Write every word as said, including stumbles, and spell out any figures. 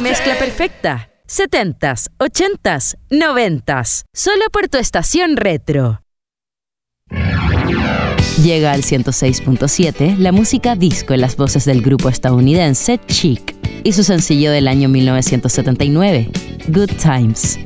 mezcla perfecta. setentas, ochentas, noventas. Solo por tu estación retro. Llega al ciento seis punto siete la música disco en las voces del grupo estadounidense Chic y su sencillo del año mil novecientos setenta y nueve, Good Times.